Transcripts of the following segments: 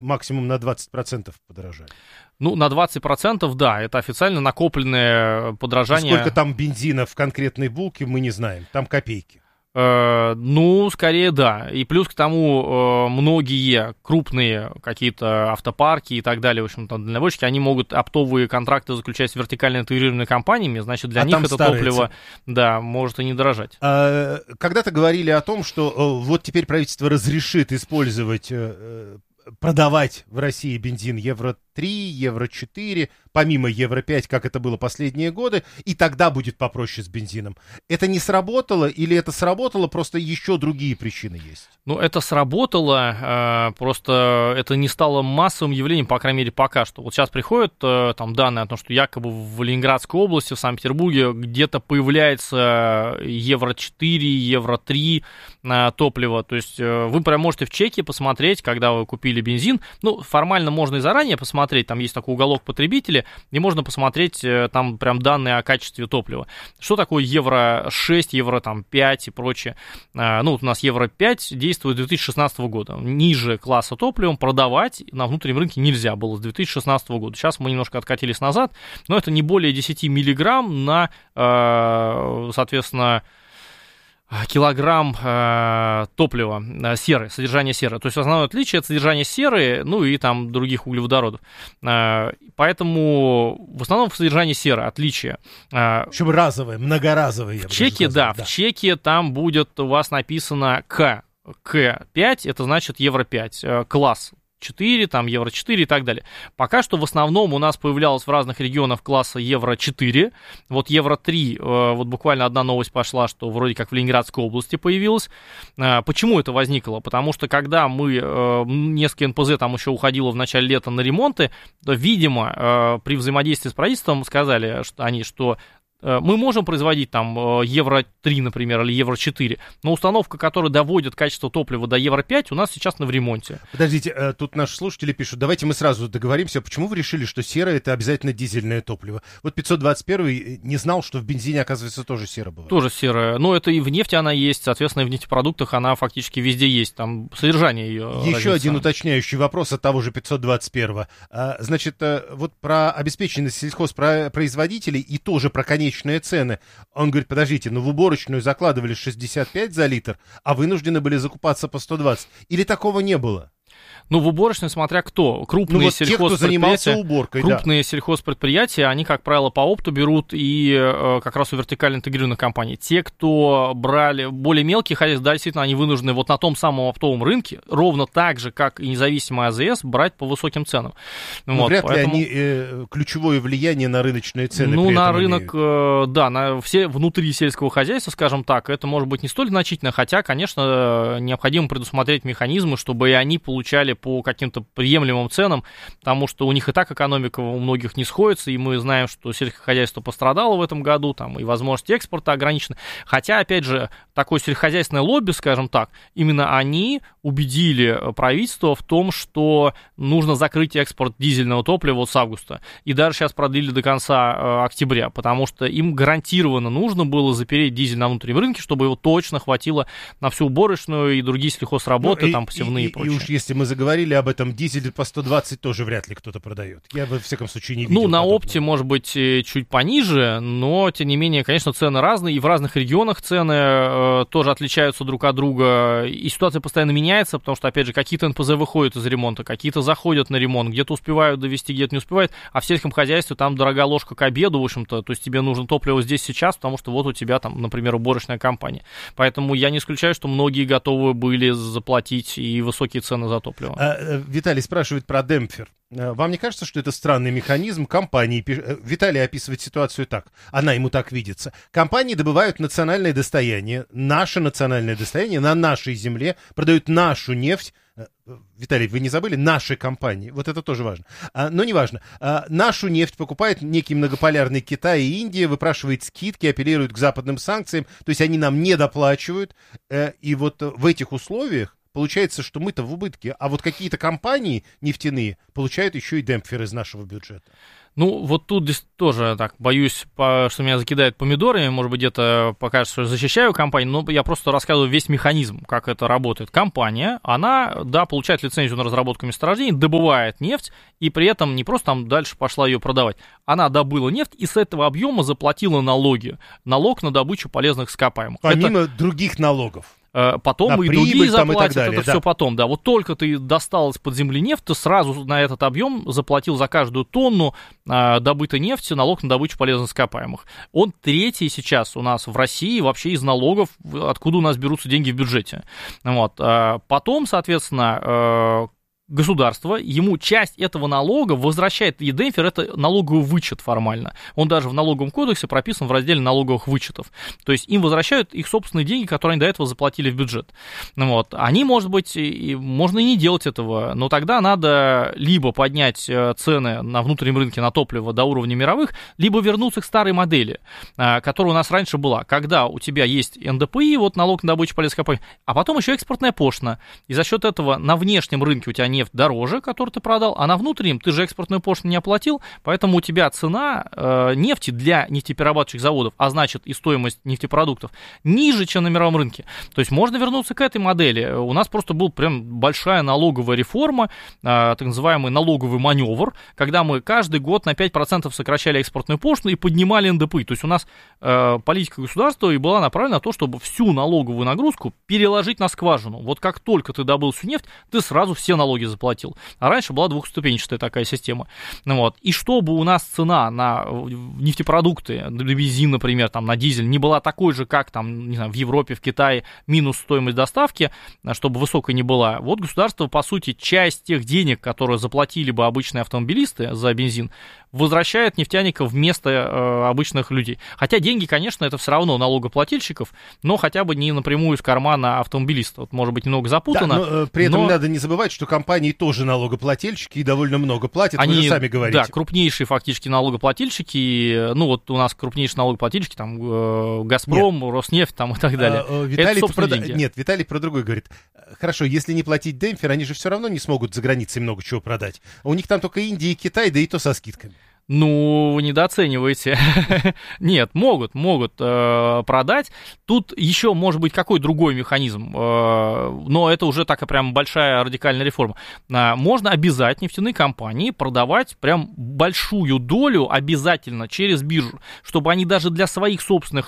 максимум на 20% подорожали. Ну, на 20%, да, это официально накопленное подорожание. Сколько там бензина в конкретной булке, мы не знаем, там копейки. Ну, скорее, да. И плюс к тому, многие крупные какие-то автопарки и так далее, в общем-то, дальнобойщики, они могут оптовые контракты заключать с вертикально интегрированными компаниями, значит, для них это топливо, да, может и не дорожать. Когда-то говорили о том, что вот теперь правительство разрешит использовать, продавать в России бензин Евро-3, Евро-4, помимо Евро-5, как это было последние годы, и тогда будет попроще с бензином. Это не сработало или это сработало, просто еще другие причины есть? Ну, это сработало, просто это не стало массовым явлением, по крайней мере, пока что. Вот сейчас приходят там данные о том, что якобы в Ленинградской области, в Санкт-Петербурге где-то появляется Евро-4, Евро-3 топливо. То есть вы прям можете в чеке посмотреть, когда вы купили бензин. Ну, формально можно и заранее посмотреть, там есть такой уголок потребителя, и можно посмотреть там прям данные о качестве топлива. Что такое Евро-6, Евро-5 и прочее. Ну, вот у нас Евро-5 действует с 2016 года. Ниже класса топлива продавать на внутреннем рынке нельзя было с 2016 года. Сейчас мы немножко откатились назад, но это не более 10 миллиграмм на, соответственно, килограмм топлива, серы, содержание серы. То есть основное отличие — это содержание серы, ну и там других углеводородов. Поэтому в основном в содержании серы отличие. Причем разовое, многоразовое. В чеке, да, в чеке там будет у вас написано К5, это значит Евро-5, класс 4, там Евро-4 и так далее. Пока что в основном у нас появлялось в разных регионах класса Евро-4. Вот Евро-3, вот буквально одна новость пошла, что вроде как в Ленинградской области появилась. Почему это возникло? Потому что когда мы, несколько НПЗ там еще уходило в начале лета на ремонты, то, видимо, при взаимодействии с правительством сказали что мы можем производить там Евро-3, например, или Евро-4, но установка, которая доводит качество топлива до Евро-5, у нас сейчас в ремонте. Подождите, тут наши слушатели пишут, давайте мы сразу договоримся, почему вы решили, что сера — это обязательно дизельное топливо? Вот 521 не знал, что в бензине, оказывается, тоже сера бывает. Тоже сера, но это и в нефти она есть, соответственно, и в нефтепродуктах она фактически везде есть, там содержание ее. Еще разница. один уточняющий вопрос от того же 521. Значит, вот про обеспеченность сельхозпроизводителей и тоже про конечные цены. Он говорит, подождите, в уборочную закладывали 65 за литр, а вынуждены были закупаться по 120. Или такого не было? Ну, в уборочной, смотря кто. Крупные вот те, кто занимался уборкой, крупные сельхозпредприятия, они, как правило, по опту берут и как раз у вертикально интегрированных компаний. Те, кто брали более мелкие хозяйства, да, действительно, они вынуждены вот на том самом оптовом рынке, ровно так же, как и независимый АЗС, брать по высоким ценам. Вот, вряд ли они ключевое влияние на рыночные цены. Ну, на рынок, да, на все внутри сельского хозяйства, скажем так, это может быть не столь значительно, хотя, конечно, необходимо предусмотреть механизмы, чтобы и они получали по каким-то приемлемым ценам, потому что у них и так экономика у многих не сходится, и мы знаем, что сельскохозяйство пострадало в этом году, там и возможности экспорта ограничены. Хотя, опять же, такое сельскохозяйственное лобби, скажем так, именно они убедили правительство в том, что нужно закрыть экспорт дизельного топлива вот с августа. И даже сейчас продлили до конца октября, потому что им гарантированно нужно было запереть дизель на внутреннем рынке, чтобы его точно хватило на всю уборочную и другие сельхозработы, там посевные и прочее. И уж если мы заговорили об этом, дизель по 120 тоже вряд ли кто-то продает. Я, во всяком случае, не видел. Ну, на подобного. опте, может быть, чуть пониже, но, тем не менее, конечно, цены разные, и в разных регионах цены тоже отличаются друг от друга, и ситуация постоянно меняется, потому что, опять же, какие-то НПЗ выходят из ремонта, какие-то заходят на ремонт, где-то успевают довести, где-то не успевают, а в сельском хозяйстве там дорогая ложка к обеду, в общем-то, то есть тебе нужно топливо здесь сейчас, потому что вот у тебя там, например, уборочная компания. Поэтому я не исключаю, что многие готовы были заплатить и высокие цены за топливо. Виталий спрашивает про демпфер. Вам не кажется, что это странный механизм компании? Виталий описывает ситуацию так. Она ему так видится. Компании добывают национальное достояние, наше национальное достояние на нашей земле, продают нашу нефть. Виталий, вы не забыли? Наши компании. Вот это тоже важно. Но не важно. Нашу нефть покупает некий многополярный Китай и Индия, выпрашивает скидки, апеллирует к западным санкциям. То есть они нам не доплачивают. И вот в этих условиях получается, что мы-то в убытке, а вот какие-то компании нефтяные получают еще и демпфер из нашего бюджета. Ну, вот тут здесь тоже так боюсь, что меня закидают помидорами, может быть, где-то покажется, что защищаю компанию, но я просто рассказываю весь механизм, как это работает. Компания, она, да, получает лицензию на разработку месторождений, добывает нефть, и при этом не просто там дальше пошла ее продавать. Она добыла нефть и с этого объема заплатила налоги. Налог на добычу полезных ископаемых. Помимо других налогов. Потом на и прибыль, другие там, заплатят, и так далее, это все потом, да. Вот только ты достал из-под земли нефть, ты сразу на этот объем заплатил за каждую тонну добытой нефти налог на добычу полезных ископаемых. Он третий сейчас у нас в России вообще из налогов, откуда у нас берутся деньги в бюджете. Вот. Потом, соответственно, государство ему часть этого налога возвращает, и демпфер — это налоговый вычет формально. Он даже в налоговом кодексе прописан в разделе налоговых вычетов. То есть им возвращают их собственные деньги, которые они до этого заплатили в бюджет. Вот. Они, может быть, можно и не делать этого, но тогда надо либо поднять цены на внутреннем рынке на топливо до уровня мировых, либо вернуться к старой модели, которая у нас раньше была, когда у тебя есть НДПИ, вот налог на добычу полезных ископаемых, а потом еще экспортная пошлина. И за счет этого на внешнем рынке у тебя нефть дороже, которую ты продал, а на внутреннем ты же экспортную пошлину не оплатил, поэтому у тебя цена нефти для нефтеперерабатывающих заводов, а значит и стоимость нефтепродуктов, ниже, чем на мировом рынке. То есть можно вернуться к этой модели. У нас просто была прям большая налоговая реформа, так называемый налоговый маневр, когда мы каждый год на 5% сокращали экспортную пошлину и поднимали НДПИ. То есть у нас политика государства и была направлена на то, чтобы всю налоговую нагрузку переложить на скважину. Вот как только ты добыл всю нефть, ты сразу все налоги заплатил. А раньше была двухступенчатая такая система. Вот. И чтобы у нас цена на нефтепродукты, на бензин, например, там, на дизель, не была такой же, как там, не знаю, в Европе, в Китае, минус стоимость доставки, чтобы высокой не была, вот государство, по сути, часть тех денег, которые заплатили бы обычные автомобилисты за бензин, возвращает нефтяников вместо обычных людей. Хотя деньги, конечно, это все равно налогоплательщиков, но хотя бы не напрямую из кармана автомобилиста. Вот, может быть, немного запутано. Да, но при этом надо не забывать, что компании тоже налогоплательщики и довольно много платят, они, вы же сами говорите. Да, крупнейшие фактически налогоплательщики, ну вот у нас крупнейшие налогоплательщики, там Газпром, нет. Роснефть там, и так далее. Нет, Виталий про другой говорит. Хорошо, если не платить демпфер, они же все равно не смогут за границей много чего продать. У них там только Индия и Китай, да и то со скидками. Ну, вы недооцениваете. Нет, могут продать. Тут еще может быть какой другой механизм, но это уже такая прям большая радикальная реформа. Можно обязать нефтяные компании продавать прям большую долю обязательно через биржу, чтобы они даже для своих собственных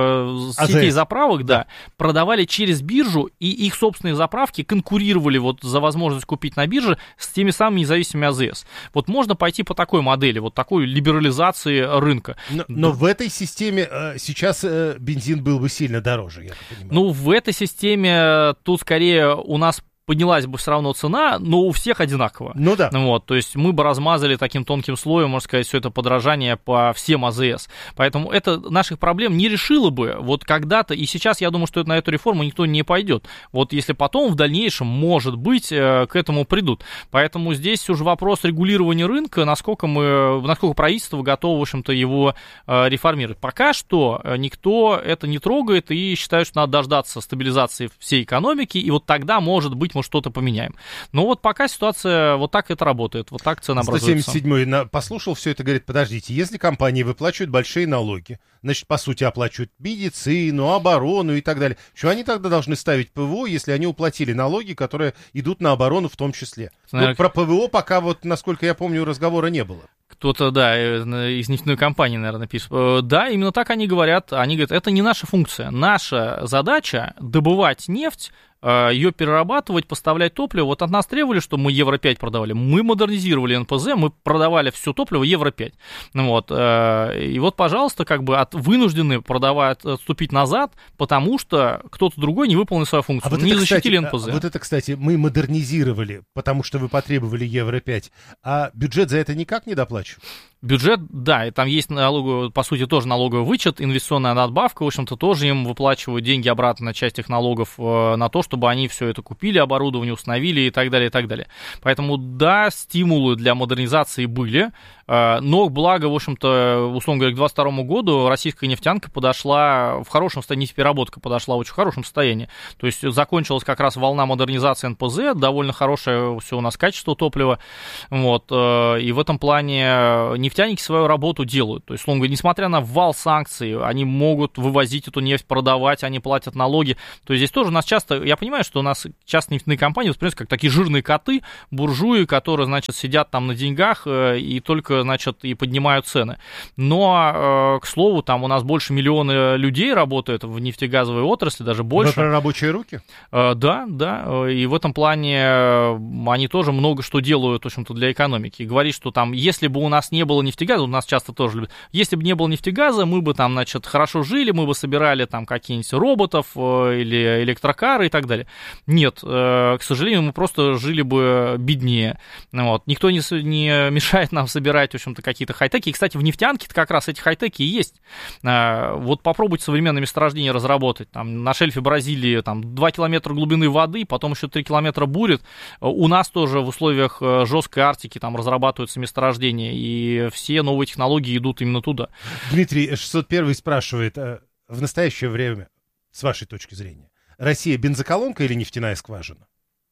сетей заправок продавали через биржу, и их собственные заправки конкурировали вот за возможность купить на бирже с теми самыми независимыми АЗС. Вот можно пойти по такой модели, вот такой либерализации рынка. Но в этой системе сейчас бензин был бы сильно дороже, я так понимаю. Ну, в этой системе тут скорее у нас поднялась бы все равно цена, но у всех одинаково. Ну да. Вот, то есть мы бы размазали таким тонким слоем, можно сказать, все это подорожание по всем АЗС. Поэтому это наших проблем не решило бы вот когда-то, и сейчас я думаю, что на эту реформу никто не пойдет. Вот если потом в дальнейшем, может быть, к этому придут. Поэтому здесь уже вопрос регулирования рынка, насколько правительство готово, в общем-то, его реформировать. Пока что никто это не трогает и считает, что надо дождаться стабилизации всей экономики, и вот тогда, может быть, мы что-то поменяем. Но вот пока ситуация вот так это работает, вот так цена образуется. 177-й послушал все это, говорит, подождите, если компании выплачивают большие налоги, значит, по сути, оплачивают медицину, оборону и так далее, что они тогда должны ставить ПВО, если они уплатили налоги, которые идут на оборону в том числе? Вот про ПВО пока, вот, насколько я помню, разговора не было. Кто-то, да, из нефтяной компании, наверное, пишет. Да, именно так они говорят. Они говорят, это не наша функция. Наша задача добывать нефть, ее перерабатывать, поставлять топливо. Вот от нас требовали, что мы Евро-5 продавали. Мы модернизировали НПЗ, мы продавали все топливо Евро-5. Вот. И вот, пожалуйста, как бы вынуждены продавать, отступить назад, потому что кто-то другой не выполнил свою функцию. Вот не это, защитили кстати, НПЗ. Вот это, кстати, мы модернизировали, потому что вы потребовали Евро-5, а бюджет за это никак не доплачивает? Бюджет, да, и там есть по сути, тоже налоговый вычет, инвестиционная надбавка, в общем-то, тоже им выплачивают деньги обратно на часть их налогов на то, чтобы они все это купили, оборудование установили и так далее, и так далее. Поэтому, да, стимулы для модернизации были, но, благо, в общем-то, условно говоря, к 2022 году российская нефтянка подошла в хорошем состоянии, переработка подошла в очень хорошем состоянии. То есть закончилась как раз волна модернизации НПЗ, довольно хорошее все у нас качество топлива, вот, и в этом плане нефтяники свою работу делают. То есть, условно говоря, несмотря на вал санкций, они могут вывозить эту нефть, продавать, они платят налоги. То есть здесь тоже у нас часто, я понимаю, что у нас часто нефтяные компании воспринимаются как такие жирные коты, буржуи, которые, значит, сидят там на деньгах и только, значит, и поднимают цены. Но, к слову, там у нас больше миллиона людей работают в нефтегазовой отрасли, даже больше. Вы про рабочие руки? Да, и в этом плане они тоже много что делают, в общем-то, для экономики. И говорит, что там, если бы у нас не было нефтегаза, у нас часто тоже любят, если бы не было нефтегаза, мы бы там, значит, хорошо жили, мы бы собирали там какие-нибудь роботов или электрокары и так далее. Нет, к сожалению, мы просто жили бы беднее. Вот. Никто не мешает нам собирать, в общем-то, какие-то хай-теки. И, кстати, в нефтянке-то как раз эти хай-теки и есть. Вот попробуйте современное месторождение разработать. Там, на шельфе Бразилии там, 2 километра глубины воды, потом еще 3 километра бурит. У нас тоже в условиях жесткой Арктики там разрабатываются месторождения, и все новые технологии идут именно туда. Дмитрий 601 спрашивает, в настоящее время, с вашей точки зрения, Россия бензоколонка или нефтяная скважина?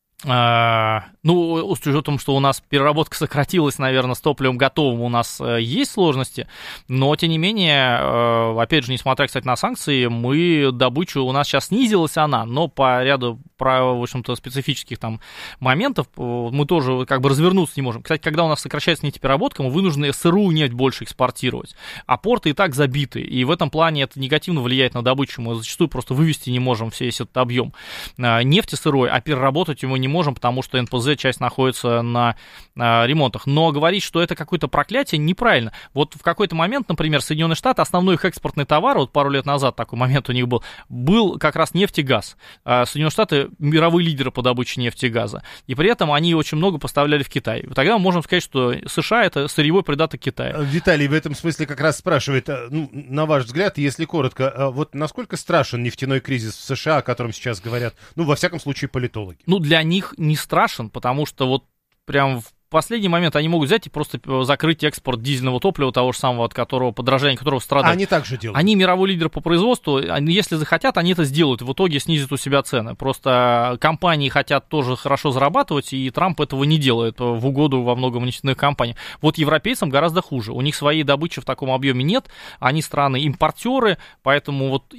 Ну, с учетом, что у нас переработка сократилась, наверное, с топливом готовым, у нас есть сложности, но, тем не менее, опять же, несмотря, кстати, на санкции, добычу у нас сейчас снизилась она, но по ряду, в общем-то, специфических там моментов мы тоже как бы развернуться не можем. Кстати, когда у нас сокращается нефтепереработка, мы вынуждены сырую нефть больше экспортировать, а порты и так забиты, и в этом плане это негативно влияет на добычу, мы зачастую просто вывести не можем весь этот объем нефти сырой, а переработать его не можем, потому что НПЗ часть находится на ремонтах. Но говорить, что это какое-то проклятие, неправильно. Вот в какой-то момент, например, Соединенные Штаты, основной их экспортный товар, вот пару лет назад такой момент у них был как раз нефть и газ. Соединенные Штаты мировые лидеры по добыче нефти и газа. И при этом они очень много поставляли в Китай. Тогда мы можем сказать, что США это сырьевой придаток Китая. Виталий в этом смысле как раз спрашивает, на ваш взгляд, если коротко, вот насколько страшен нефтяной кризис в США, о котором сейчас говорят, во всяком случае, политологи? Для них не страшен, потому что вот прям в последний момент они могут взять и просто закрыть экспорт дизельного топлива, того же самого, от которого подорожание которого страдает. Они так же делают. Они мировой лидер по производству, если захотят, они это сделают, в итоге снизят у себя цены. Просто компании хотят тоже хорошо зарабатывать, и Трамп этого не делает в угоду во многом нефтяных компаниям. Вот европейцам гораздо хуже. У них своей добычи в таком объеме нет, они страны-импортеры, поэтому вот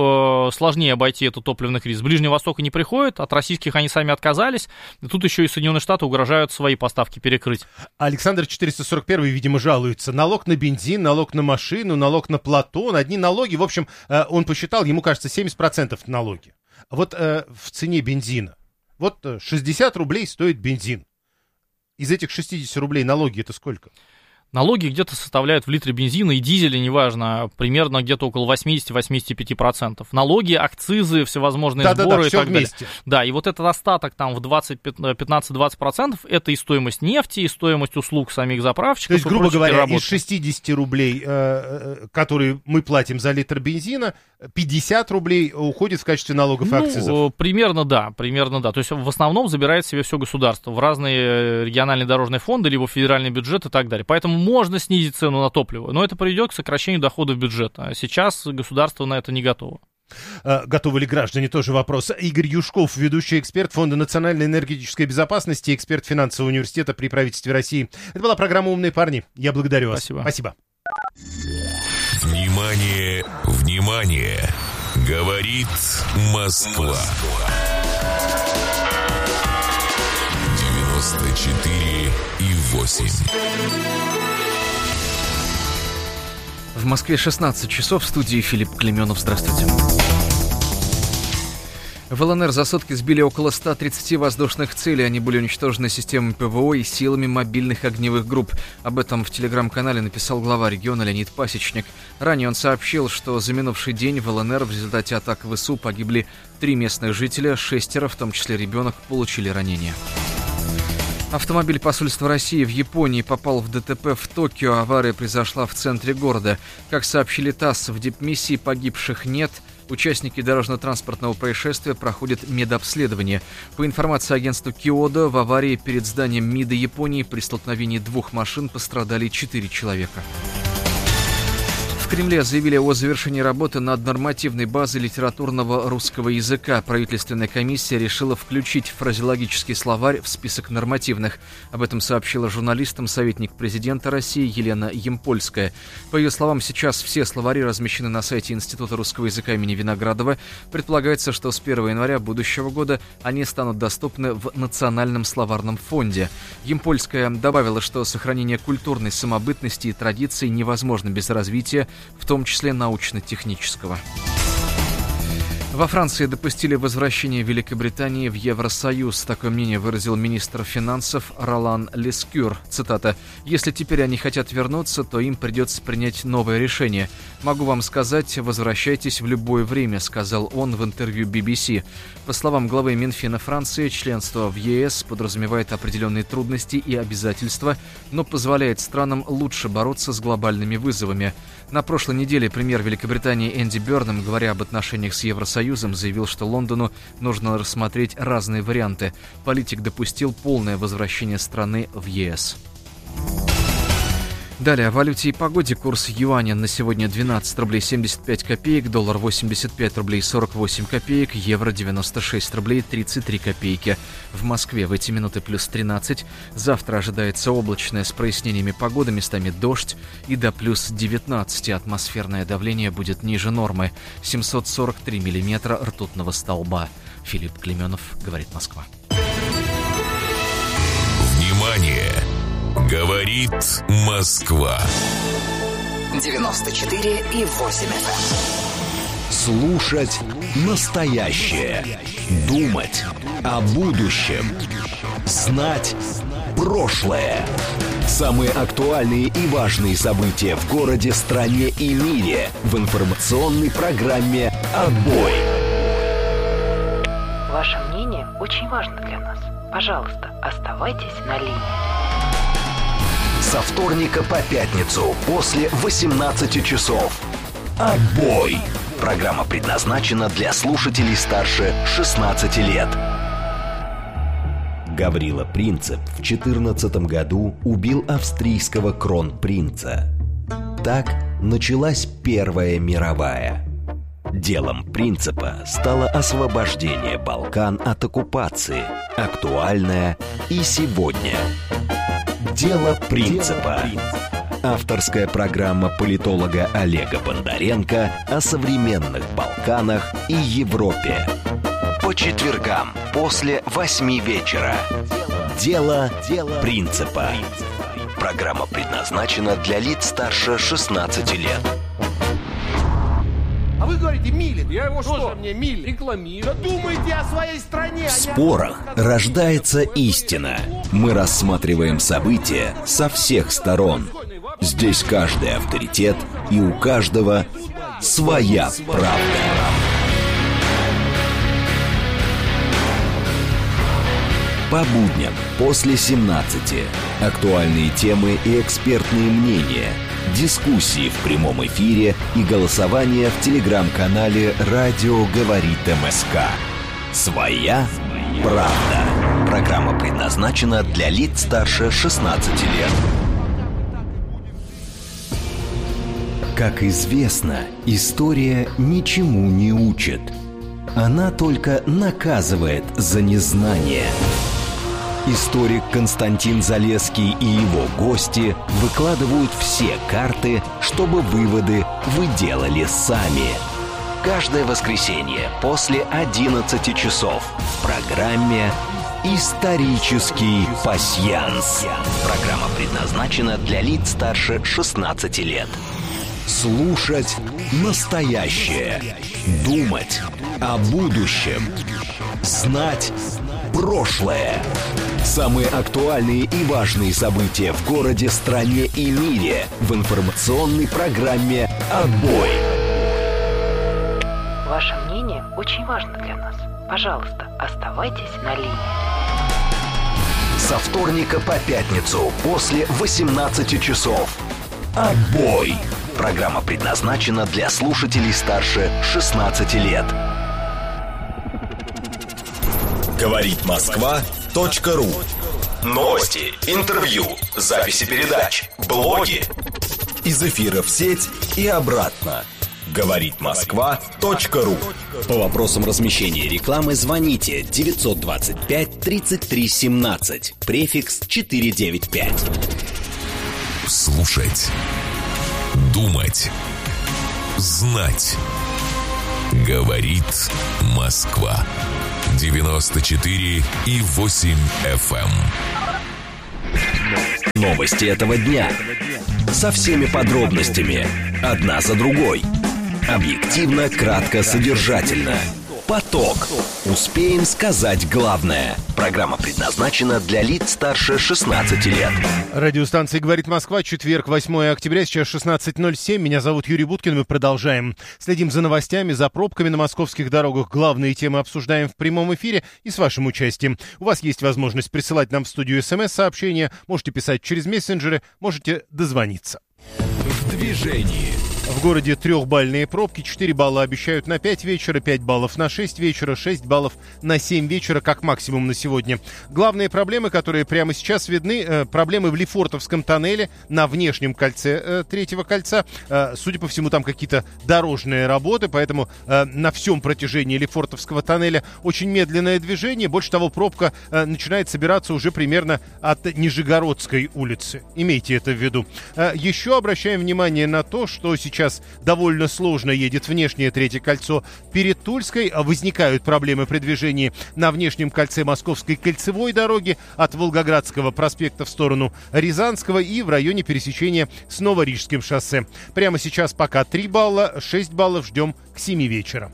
им сложнее обойти этот топливный кризис. С Ближнего Востока не приходит, от российских они сами отказались, и тут еще и Соединенные Штаты угрожают свои поставки перекрыть. Александр 441, видимо, жалуется. Налог на бензин, налог на машину, налог на Платон. Одни налоги, в общем, он посчитал, ему кажется, 70% налоги. Вот в цене бензина. Вот 60 рублей стоит бензин. Из этих 60 рублей налоги это сколько? Налоги где-то составляют в литре бензина и дизеля, неважно, примерно где-то около 80-85%. Налоги, акцизы, всевозможные сборы и так далее. Да, и вот этот остаток там в 15-20% это и стоимость нефти, и стоимость услуг самих заправщиков. То есть, грубо говоря, из 60 рублей, которые мы платим за литр бензина, 50 рублей уходит в качестве налогов и акцизов. Примерно да. То есть в основном забирает себе все государство в разные региональные дорожные фонды, либо федеральный бюджет и так далее. Поэтому можно снизить цену на топливо, но это приведет к сокращению доходов бюджета. А сейчас государство на это не готово. Готовы ли граждане? Тоже вопрос. Игорь Юшков, ведущий эксперт Фонда национальной энергетической безопасности, эксперт финансового университета при правительстве России. Это была программа «Умные парни». Я благодарю вас. Спасибо. Внимание, внимание! Говорит Москва. 94,8. В Москве 16 часов, в студии Филипп Клеменов. Здравствуйте. В ЛНР за сутки сбили около 130 воздушных целей. Они были уничтожены системами ПВО и силами мобильных огневых групп. Об этом в телеграм-канале написал глава региона Леонид Пасечник. Ранее он сообщил, что за минувший день в ЛНР в результате атак ВСУ погибли 3 местных жителя, 6, в том числе ребенок, получили ранения. Автомобиль посольства России в Японии попал в ДТП в Токио. Авария произошла в центре города. Как сообщили ТАСС, в дипмиссии погибших нет. Участники дорожно-транспортного происшествия проходят медобследование. По информации агентства Киодо, в аварии перед зданием МИДа Японии при столкновении двух машин пострадали 4 человека. В Кремле заявили о завершении работы над нормативной базой литературного русского языка. Правительственная комиссия решила включить фразеологический словарь в список нормативных. Об этом сообщила журналистам советник президента России Елена Ямпольская. По ее словам, сейчас все словари размещены на сайте Института русского языка имени Виноградова. Предполагается, что с 1 января будущего года они станут доступны в Национальном словарном фонде. Ямпольская добавила, что сохранение культурной самобытности и традиций невозможно без развития, в том числе научно-технического. Во Франции допустили возвращение Великобритании в Евросоюз. Такое мнение выразил министр финансов Ролан Лескюр. Цитата: «Если теперь они хотят вернуться, то им придется принять новое решение. Могу вам сказать, возвращайтесь в любое время», — сказал он в интервью BBC. По словам главы Минфина Франции, членство в ЕС подразумевает определенные трудности и обязательства, но позволяет странам лучше бороться с глобальными вызовами. На прошлой неделе премьер Великобритании Энди Бёрнам, говоря об отношениях с Евросоюзом, заявил, что Лондону нужно рассмотреть разные варианты. Политик допустил полное возвращение страны в ЕС. Далее о валюте и погоде. Курс юаня на сегодня 12 рублей 75 копеек, доллар 85 рублей 48 копеек, евро 96 рублей 33 копейки. В Москве в эти минуты плюс 13. Завтра ожидается облачная с прояснениями погоды, местами дождь, и до плюс 19. Атмосферное давление будет ниже нормы. 743 миллиметра ртутного столба. Филипп Клеменов, говорит Москва. Внимание! Говорит Москва. 94,8 FM. Слушать настоящее. Думать о будущем. Знать прошлое. Самые актуальные и важные события в городе, стране и мире в информационной программе «Отбой». Ваше мнение очень важно для нас. Пожалуйста, оставайтесь на линии. Со вторника по пятницу после 18 часов. «Отбой». Программа предназначена для слушателей старше 16 лет. Гаврила Принцип в 14 году убил австрийского кронпринца. Так началась Первая мировая. Делом Принципа стало освобождение Балкан от оккупации, актуальное и сегодня. Дело Принципа. Авторская программа политолога Олега Бондаренко о современных Балканах и Европе. По четвергам после 8 вечера. Дело Принципа. Программа предназначена для лиц старше 16 лет. А вы говорите, Милин. Я его что? Мне Милин. Рекламирую. Да думайте о своей стране. В спорах рождается истина. Мы рассматриваем события со всех сторон. Здесь каждый авторитет, и у каждого своя правда. По будням после 17. Актуальные темы и экспертные мнения. Дискуссии в прямом эфире и голосование в телеграм-канале «Радио говорит МСК». Своя правда. Программа предназначена для лиц старше 16 лет. Как известно, история ничему не учит. Она только наказывает за незнание. Историк Константин Залесский и его гости выкладывают все карты, чтобы выводы вы делали сами. Каждое воскресенье после 11 часов в программе «Исторический пасьянс». Программа предназначена для лиц старше 16 лет. Слушать настоящее. Думать о будущем. Знать прошлое. Самые актуальные и важные события в городе, стране и мире в информационной программе «Отбой». Ваше мнение очень важно для нас. Пожалуйста, оставайтесь на линии. Со вторника по пятницу после 18 часов. Отбой. Программа предназначена для слушателей старше 16 лет. Говорит Москва.ру. Новости, интервью, записи передач, блоги. Из эфира в сеть и обратно. Говорит Москва.ру. По вопросам размещения рекламы звоните 925 33 17, префикс 495. Слушать, думать, знать. Говорит Москва. 94,8 FM. Новости этого дня. Со всеми подробностями. Одна за другой. Объективно, кратко, содержательно. Поток. Успеем сказать главное. Программа предназначена для лиц старше 16 лет. Радиостанция «Говорит Москва», четверг, 8 октября, сейчас 16:07. Меня зовут Юрий Буткин, мы продолжаем. Следим за новостями, за пробками на московских дорогах. Главные темы обсуждаем в прямом эфире и с вашим участием. У вас есть возможность присылать нам в студию СМС-сообщения, можете писать через мессенджеры, можете дозвониться. В движении. В городе трехбальные пробки, 4 балла обещают на 5 вечера, 5 баллов на 6 вечера, 6 баллов на 7 вечера, как максимум на сегодня. Главные проблемы, которые прямо сейчас видны, проблемы в Лефортовском тоннеле на внешнем кольце третьего кольца. Судя по всему, там какие-то дорожные работы, поэтому на всем протяжении Лефортовского тоннеля очень медленное движение. Больше того, пробка начинает собираться уже примерно от Нижегородской улицы. Имейте это в виду. Еще обращаем внимание на то, что сейчас довольно сложно едет внешнее третье кольцо перед Тульской. Возникают проблемы при движении на внешнем кольце Московской кольцевой дороги от Волгоградского проспекта в сторону Рязанского и в районе пересечения с Новорижским шоссе. Прямо сейчас пока 3 балла, 6 баллов ждем к 7 вечера.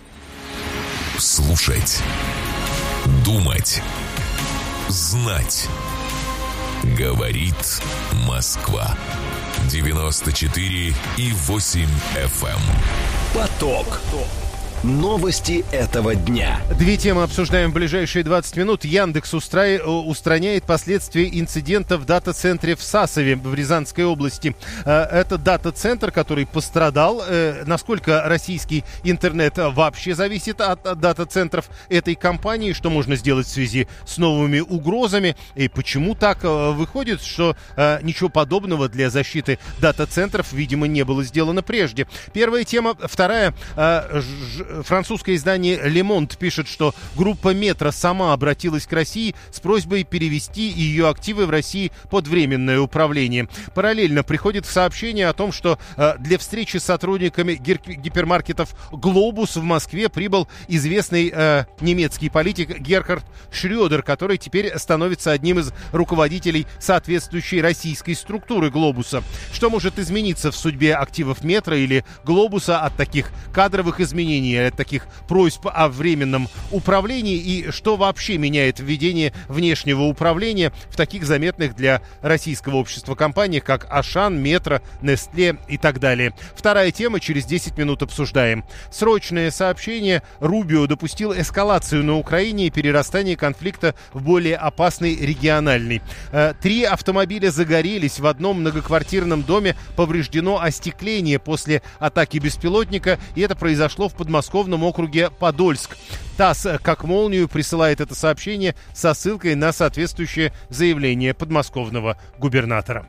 Слушать, думать, знать. Говорит Москва. 94,8 FM. Поток. Новости этого дня. Две темы обсуждаем в ближайшие 20 минут. Яндекс устраняет последствия инцидента в дата-центре в Сасове в Рязанской области. Это дата-центр, который пострадал. Насколько российский интернет вообще зависит от дата-центров этой компании? Что можно сделать в связи с новыми угрозами? И почему так выходит, что ничего подобного для защиты дата-центров, видимо, не было сделано прежде? Первая тема. Вторая. Французское издание Le Monde пишет, что группа Метро сама обратилась к России с просьбой перевести ее активы в России под временное управление. Параллельно приходит сообщение о том, что для встречи с сотрудниками гипермаркетов «Глобус» в Москве прибыл известный немецкий политик Герхард Шрёдер, который теперь становится одним из руководителей соответствующей российской структуры «Глобуса». Что может измениться в судьбе активов Метро или «Глобуса» от таких кадровых изменений, от таких просьб о временном управлении, и что вообще меняет введение внешнего управления в таких заметных для российского общества компаниях, как Ашан, Метро, Нестле и так далее. Вторая тема, через 10 минут обсуждаем. Срочное сообщение. Рубио допустил эскалацию на Украине и перерастание конфликта в более опасный региональный. 3 автомобиля загорелись. В одном многоквартирном доме повреждено остекление после атаки беспилотника, и это произошло в подмосковном округе Подольск. ТАСС как молнию присылает это сообщение со ссылкой на соответствующее заявление подмосковного губернатора.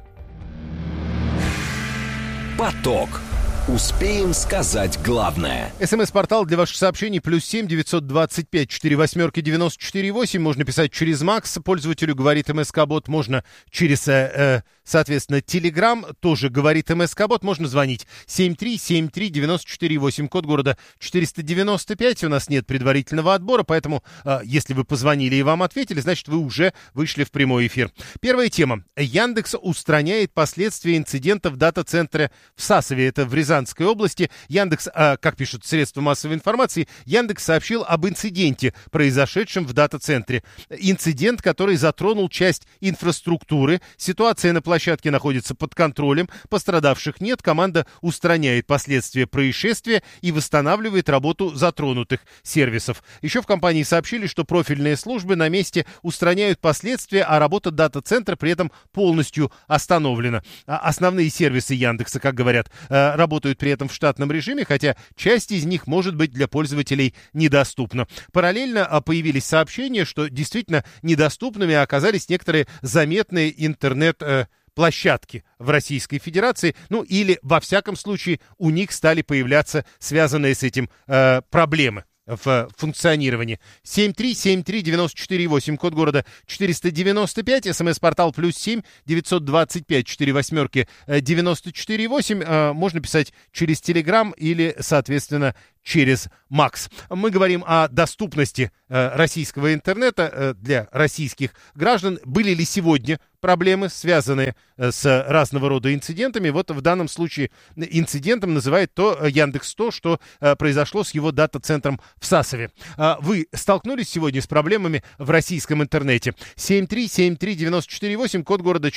Поток. Успеем сказать главное. СМС-портал для ваших сообщений +7 925 48 94 8. Можно писать через Макс. Пользователю говорит МСК-бот. Можно через, соответственно, Телеграм. Тоже говорит МСК-бот. Можно звонить 7373948. Код города 495. У нас нет предварительного отбора, поэтому если вы позвонили и вам ответили, значит, вы уже вышли в прямой эфир. Первая тема. Яндекс устраняет последствия инцидента в дата-центре в Сасове. Это в Рязанской области. Яндекс, как пишут средства массовой информации, Яндекс сообщил об инциденте, произошедшем в дата-центре. Инцидент, который затронул часть инфраструктуры. Ситуация на площадке площадки находятся под контролем, пострадавших нет, команда устраняет последствия происшествия и восстанавливает работу затронутых сервисов. Еще в компании сообщили, что профильные службы на месте устраняют последствия, а работа дата-центра при этом полностью остановлена. Основные сервисы Яндекса, как говорят, работают при этом в штатном режиме, хотя часть из них может быть для пользователей недоступна. Параллельно появились сообщения, что действительно недоступными оказались некоторые заметные интернет-площадки в Российской Федерации, ну или, во всяком случае, у них стали появляться связанные с этим проблемы в функционировании. 7373948, код города 495, смс-портал +7 925 48 94,8. Можно писать через Телеграм или, соответственно, через Макс. Мы говорим о доступности российского интернета для российских граждан. Были ли сегодня проблемы, связанные с разного рода инцидентами? Вот в данном случае инцидентом называет Яндекс то, что произошло с его дата-центром в Сасове. Вы столкнулись сегодня с проблемами в российском интернете? 7373948, код города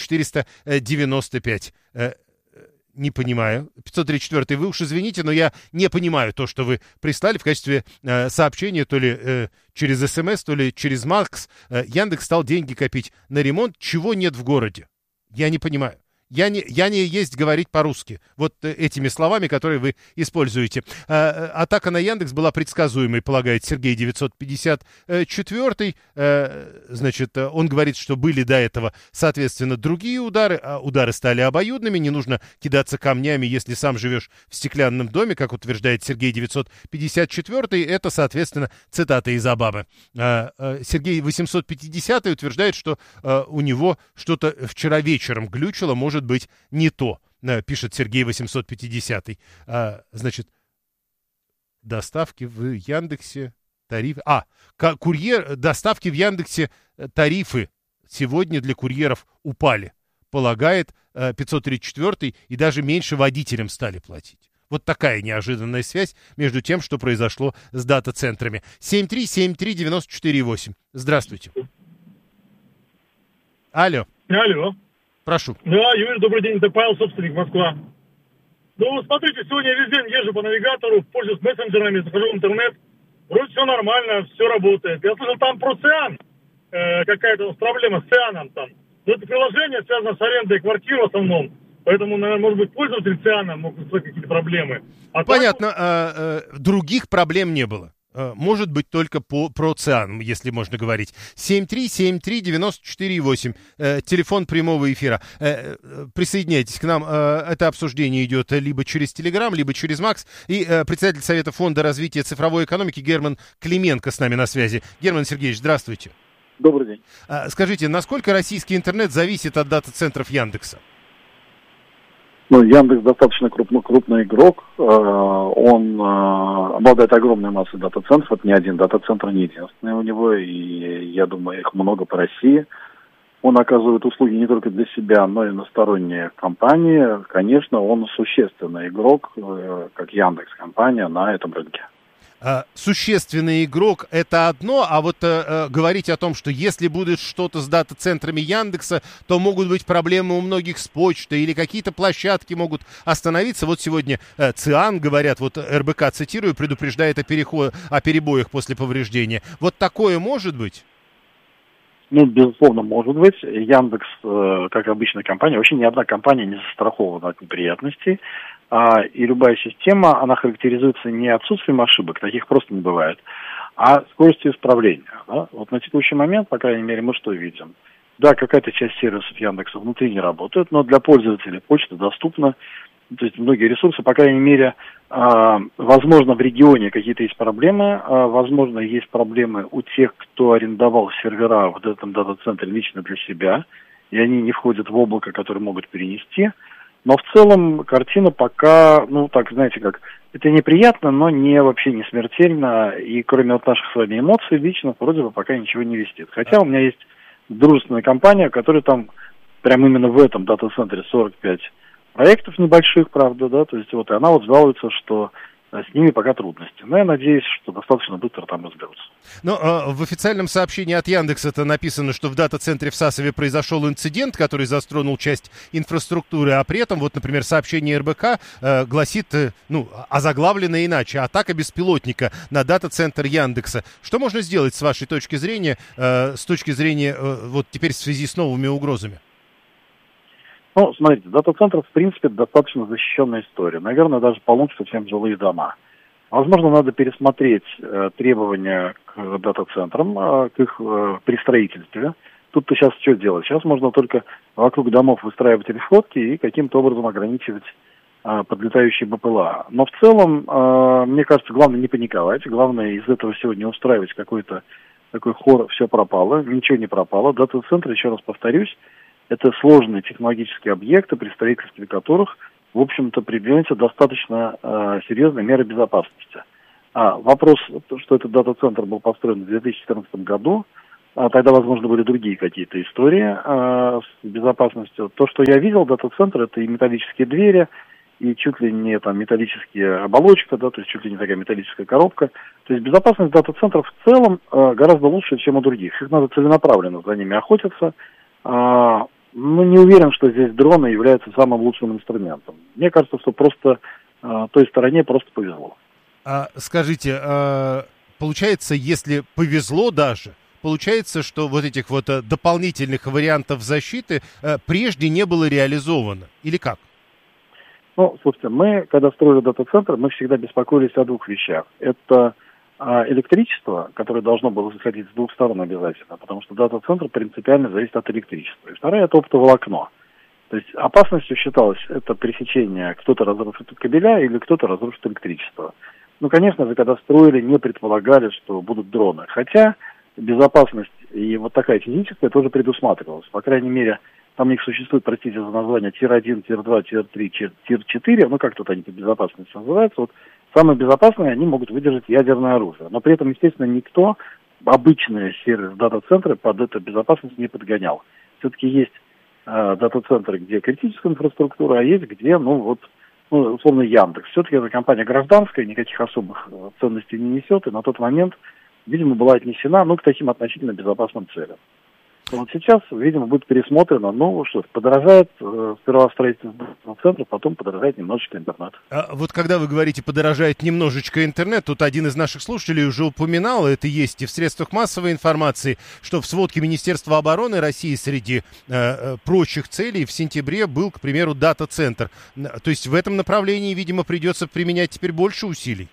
495. Не понимаю. 534. Вы уж извините, но я не понимаю то, что вы прислали в качестве сообщения, то ли через СМС, то ли через Макс. Яндекс стал деньги копить на ремонт. Чего нет в городе? Я не понимаю. Я не есть говорить по-русски. Вот этими словами, которые вы используете. Атака на Яндекс была предсказуемой, полагает Сергей 954. Значит, он говорит, что были до этого, соответственно, другие удары. А удары стали обоюдными. Не нужно кидаться камнями, если сам живешь в стеклянном доме, как утверждает Сергей 954. Это, соответственно, цитата из Обамы. Сергей 850 утверждает, что у него что-то вчера вечером глючило, может быть не то, пишет Сергей 850. Значит, доставки в Яндексе, тарифы. Доставки в Яндексе, тарифы сегодня для курьеров упали, полагает 534, и даже меньше водителям стали платить. Вот такая неожиданная связь между тем, что произошло с дата-центрами. 7373948. Здравствуйте. Алло. Прошу. Да, Юрий, добрый день, это Павел, собственник, Москва. Ну, смотрите, сегодня я весь день езжу по навигатору, пользуюсь мессенджерами, захожу в интернет. Вроде все нормально, все работает. Я слышал, там про Циан, какая-то проблема с Цианом там. Но это приложение связано с арендой квартир в основном. Поэтому, наверное, может быть, пользователь Циана могут быть какие-то проблемы. Понятно, других проблем не было. Может быть, только про ЦИАН, если можно говорить. 7373948, телефон прямого эфира. Присоединяйтесь к нам. Это обсуждение идет либо через Телеграм, либо через Макс. И председатель Совета Фонда развития цифровой экономики Герман Клименко с нами на связи. Герман Сергеевич, здравствуйте. Добрый день. Скажите, насколько российский интернет зависит от дата-центров Яндекса? Ну, Яндекс достаточно крупный игрок, он обладает огромной массой дата-центров, это не один дата-центр, не единственный у него, и я думаю, их много по России. Он оказывает услуги не только для себя, но и на сторонние компании. Конечно, он существенный игрок, как Яндекс.Компания, на этом рынке. Существенный игрок — это одно, а вот говорить о том, что если будет что-то с дата-центрами Яндекса, то могут быть проблемы у многих с почтой, или какие-то площадки могут остановиться. Вот сегодня ЦИАН, говорят, вот РБК, цитирую, предупреждает о перебоях после повреждения. Вот такое может быть? Ну, безусловно, может быть. Яндекс, как обычная компания, вообще ни одна компания не застрахована от неприятностей. И любая система, она характеризуется не отсутствием ошибок, таких просто не бывает, а скоростью исправления. Да? Вот на текущий момент, по крайней мере, мы что видим? Да, какая-то часть сервисов Яндекса внутри не работает, но для пользователей почта доступна. То есть многие ресурсы, по крайней мере, возможно, в регионе какие-то есть проблемы, возможно, есть проблемы у тех, кто арендовал сервера в этом дата-центре лично для себя, и они не входят в облако, которое могут перенести. Но в целом картина пока, ну так, знаете как, это неприятно, но вообще не смертельно, и кроме вот наших с вами эмоций, лично вроде бы пока ничего не вестит. Хотя у меня есть дружественная компания, которая там, прям именно в этом дата-центре 45 проектов небольших, правда, да, то есть вот, и она вот жалуется, что с ними пока трудности. Но я надеюсь, что достаточно быстро там разберутся. Но в официальном сообщении от Яндекса это написано, что в дата-центре в Сасове произошел инцидент, который затронул часть инфраструктуры, а при этом, вот, например, сообщение РБК гласит, озаглавлено иначе: атака беспилотника на дата-центр Яндекса. Что можно сделать с вашей точки зрения, вот теперь в связи с новыми угрозами? Ну, смотрите, дата-центр, в принципе, достаточно защищенная история. Наверное, даже получше, чем жилые дома. Возможно, надо пересмотреть требования к дата-центрам, к их при строительстве. Тут-то сейчас что делать? Сейчас можно только вокруг домов выстраивать решетки и каким-то образом ограничивать подлетающие БПЛА. Но в целом, мне кажется, главное не паниковать. Главное из этого всего не устраивать какой-то такой хор «все пропало». Ничего не пропало. Дата-центр, еще раз повторюсь, это сложные технологические объекты, при строительстве которых, в общем-то, предпринимаются достаточно серьезные меры безопасности. Вопрос, что этот дата-центр был построен в 2014 году, тогда, возможно, были другие какие-то истории с безопасностью. То, что я видел, дата-центр, это и металлические двери, и чуть ли не там металлическая оболочка, да, то есть чуть ли не такая металлическая коробка. То есть безопасность дата-центров в целом гораздо лучше, чем у других. Их надо целенаправленно за ними охотиться. Не уверен, что здесь дроны являются самым лучшим инструментом. Мне кажется, что просто той стороне просто повезло. Скажите, получается, если повезло даже, получается, что вот этих вот дополнительных вариантов защиты прежде не было реализовано? Или как? Ну, слушайте, мы, когда строили дата-центр, мы всегда беспокоились о двух вещах. Это электричество, которое должно было заходить с двух сторон обязательно, потому что дата-центр принципиально зависит от электричества. И вторая — это оптоволокно. То есть опасностью считалось это пресечение, кто-то разрушит кабеля или кто-то разрушит электричество. Ну, конечно же, когда строили, не предполагали, что будут дроны. Хотя безопасность и вот такая физическая тоже предусматривалась. По крайней мере, там у них существует, простите за название, Тир-1, Тир-2, Тир-3, Тир-4, ну, как тут они по безопасности называются. Вот самые безопасные, они могут выдержать ядерное оружие. Но при этом, естественно, никто обычные сервис дата-центры под эту безопасность не подгонял. Все-таки есть дата-центры, где критическая инфраструктура, а есть где, условно, Яндекс. Все-таки эта компания гражданская, никаких особых ценностей не несет, и на тот момент, видимо, была отнесена, к таким относительно безопасным целям. Вот сейчас, видимо, будет пересмотрено, подорожает сперва строительство центра, потом подорожает немножечко интернет. Вот когда вы говорите «подорожает немножечко интернет», тут один из наших слушателей уже упоминал, это есть и в средствах массовой информации, что в сводке Министерства обороны России среди прочих целей в сентябре был, к примеру, дата-центр. То есть в этом направлении, видимо, придется применять теперь больше усилий?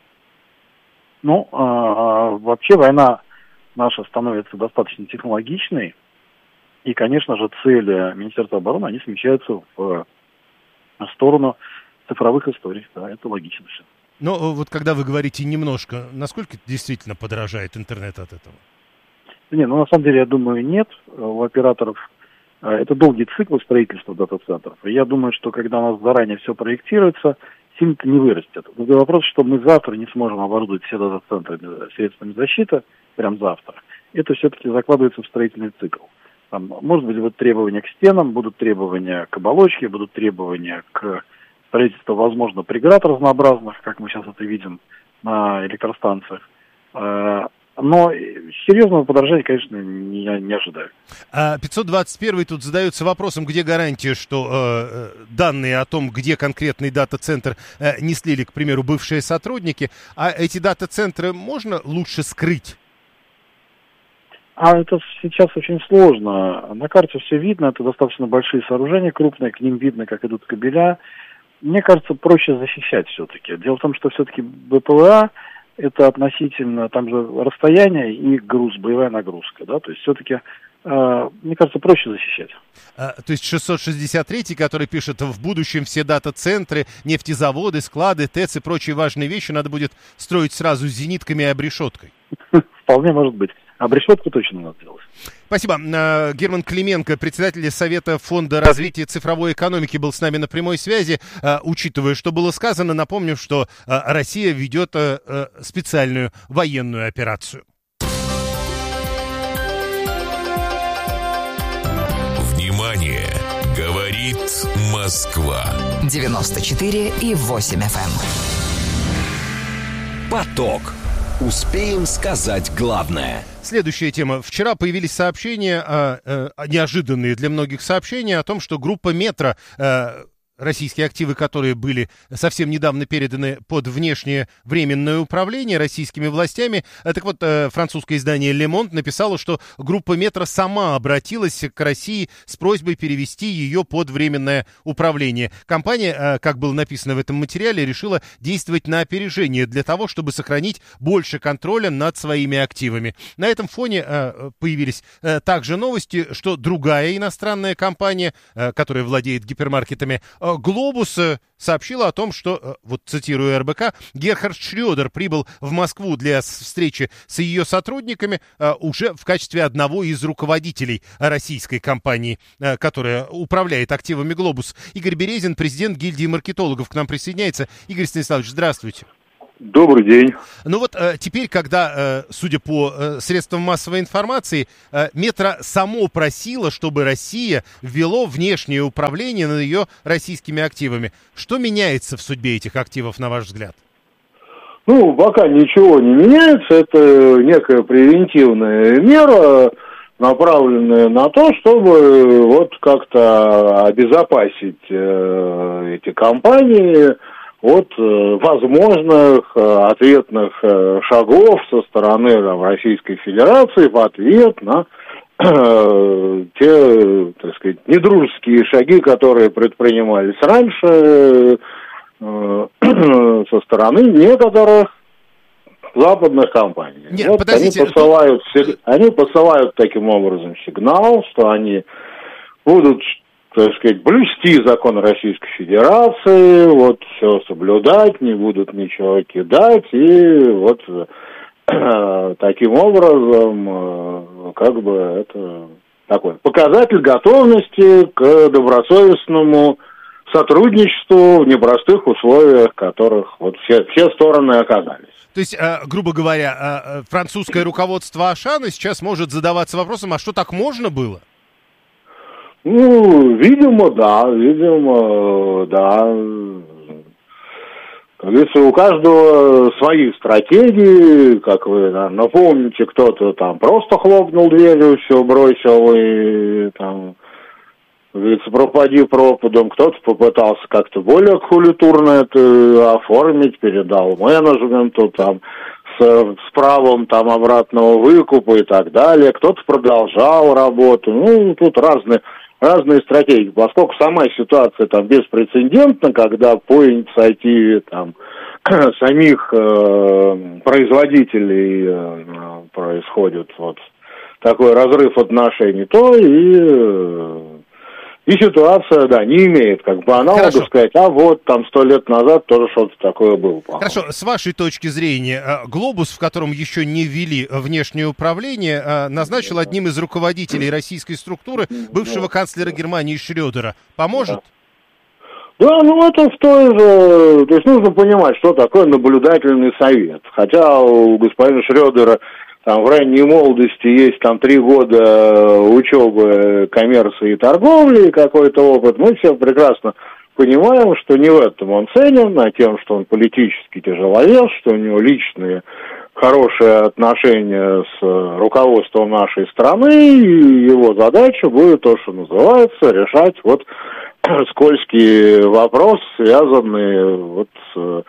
Вообще война наша становится достаточно технологичной, и, конечно же, цели Министерства обороны, они смещаются в сторону цифровых историй, да, это логично все. Но вот когда вы говорите «немножко», насколько действительно подорожает интернет от этого? На самом деле, я думаю, нет. У операторов это долгий цикл строительства дата-центров, и я думаю, что когда у нас заранее все проектируется, сильно-то не вырастет. Другой вопрос, что мы завтра не сможем оборудовать все дата-центры средствами защиты, прям завтра. Это все-таки закладывается в строительный цикл. Там, может быть, будут требования к стенам, будут требования к оболочке, будут требования к строительству, возможно, преград разнообразных, как мы сейчас это видим на электростанциях. Но серьезного подорожания, конечно, не ожидаю. 521 тут задается вопросом, где гарантия, что данные о том, где конкретный дата-центр не слили, к примеру, бывшие сотрудники, а эти дата-центры можно лучше скрыть? Это сейчас очень сложно. На карте все видно, это достаточно большие сооружения, крупные, к ним видно, как идут кабеля. Мне кажется, проще защищать все-таки. Дело в том, что все-таки БПЛА — это относительно, там же расстояние и груз, боевая нагрузка, да, то есть все-таки, мне кажется, проще защищать. То есть 663-й, который пишет, в будущем все дата-центры, нефтезаводы, склады, ТЭЦ и прочие важные вещи надо будет строить сразу с зенитками и обрешеткой. Вполне может быть. Обрешетку точно надо делать. Спасибо. Герман Клименко, председатель Совета Фонда развития цифровой экономики, был с нами на прямой связи. Учитывая, что было сказано, напомню, что Россия ведет специальную военную операцию. Внимание! Говорит Москва. 94,8 FM. Поток. Успеем сказать главное. Следующая тема. Вчера появились сообщения, неожиданные для многих сообщения о том, что группа «Метро», российские активы, которые были совсем недавно переданы под внешнее временное управление российскими властями. Так вот, французское издание «Le Monde» написало, что группа «Метро» сама обратилась к России с просьбой перевести ее под временное управление. Компания, как было написано в этом материале, решила действовать на опережение для того, чтобы сохранить больше контроля над своими активами. На этом фоне появились также новости, что другая иностранная компания, которая владеет гипермаркетами, «Глобус», сообщила о том, что, вот цитирую РБК, Герхард Шрёдер прибыл в Москву для встречи с ее сотрудниками уже в качестве одного из руководителей российской компании, которая управляет активами «Глобус». Игорь Березин, президент гильдии маркетологов, к нам присоединяется. Игорь Станиславович, здравствуйте. Добрый день. Ну вот теперь, когда, судя по средствам массовой информации, «Метро» само просило, чтобы Россия ввело внешнее управление над ее российскими активами. Что меняется в судьбе этих активов, на ваш взгляд? Ну, пока ничего не меняется. Это некая превентивная мера, направленная на то, чтобы вот как-то обезопасить эти компании от возможных ответных шагов со стороны Российской Федерации в ответ на те, так сказать, недружеские шаги, которые предпринимались раньше со стороны некоторых западных компаний. Нет, вот подождите. Они посылают таким образом сигнал, что они будут, так сказать, блюсти закон Российской Федерации, вот все соблюдать, не будут ничего кидать, и вот таким образом, как бы это такой показатель готовности к добросовестному сотрудничеству в непростых условиях, в которых вот все стороны оказались. То есть, грубо говоря, французское руководство Ашана сейчас может задаваться вопросом, а что, так можно было? Ну, видимо, да. Как говорится, у каждого свои стратегии, как вы, наверное, помните, кто-то там просто хлопнул дверью, все бросил и там, как говорится, пропади пропадом, кто-то попытался как-то более культурно это оформить, передал менеджменту, там, с правом там обратного выкупа и так далее, кто-то продолжал работу, ну, тут разные стратегии, поскольку сама ситуация там беспрецедентна, когда по инициативе там самих производителей происходит вот такой разрыв отношений, то и ситуация, да, не имеет как бы аналога сказать, а вот там 100 лет назад тоже что-то такое было. Хорошо, с вашей точки зрения, «Глобус», в котором еще не ввели внешнее управление, назначил одним из руководителей российской структуры бывшего канцлера Германии Шрёдера. Поможет? Да, ну это в той же... То есть нужно понимать, что такое наблюдательный совет. Хотя у господина Шрёдера там в ранней молодости есть там 3 года учебы коммерции и торговли, какой-то опыт. Мы все прекрасно понимаем, что не в этом он ценен, а тем, что он политически тяжеловес, что у него личные хорошие отношения с руководством нашей страны, и его задача будет то, что называется, решать вот скользкие вопросы, связанные вот с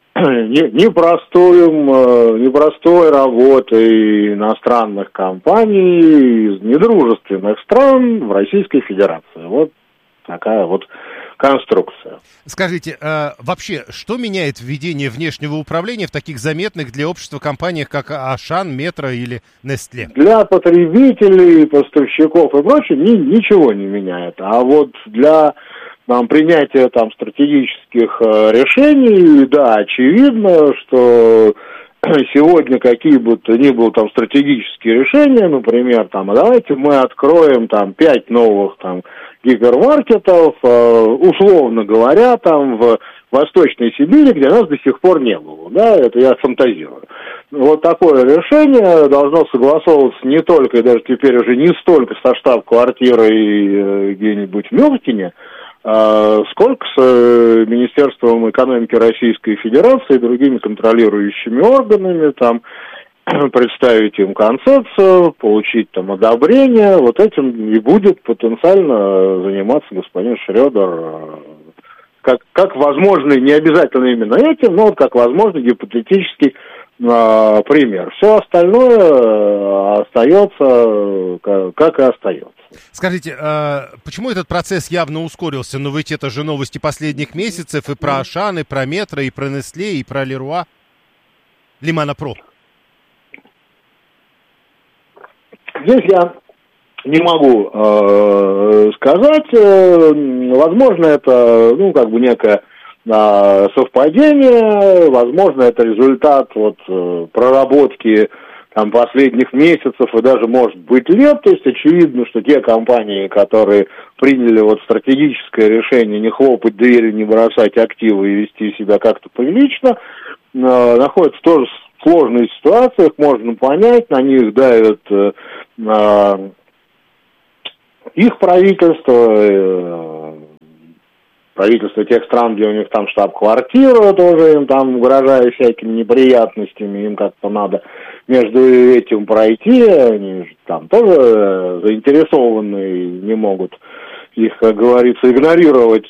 непростой работой иностранных компаний из недружественных стран в Российской Федерации. Вот такая вот конструкция. Скажите, вообще, что меняет введение внешнего управления в таких заметных для общества компаниях, как Ашан, Метро или Нестле? Для потребителей, поставщиков и прочее ничего не меняет. А вот для принятия там стратегических решений, да, очевидно, что сегодня какие бы то ни было там стратегические решения, например, там, давайте мы откроем там 5 новых там гипермаркетов, условно говоря, там в Восточной Сибири, где нас до сих пор не было, да, это я фантазирую. Вот такое решение должно согласовываться не только, и даже теперь уже не столько со штаб-квартирой где-нибудь в Мюнхене, сколько с Министерством экономики Российской Федерации и другими контролирующими органами, там, представить им концепцию, получить там одобрение, вот этим и будет потенциально заниматься господин Шредер, как возможный, не обязательно именно этим, но вот как возможный гипотетический пример. Все остальное остается, как и остается. Скажите, почему этот процесс явно ускорился? Но ведь это же новости последних месяцев и про Ашан, и про Метро, и про Nestlé, и про Leroy, Limana Pro. Здесь я не могу сказать. Возможно, это, некое совпадение. Возможно, это результат проработки там последних месяцев и даже, может быть, лет. То есть очевидно, что те компании, которые приняли стратегическое решение не хлопать дверью, не бросать активы и вести себя как-то прилично, находятся тоже в сложных ситуациях, можно понять, на них давят их правительство тех стран, где у них там штаб-квартира, тоже им там угрожая всякими неприятностями, им как-то надо между этим пройти, они же там тоже заинтересованы и не могут их, как говорится, игнорировать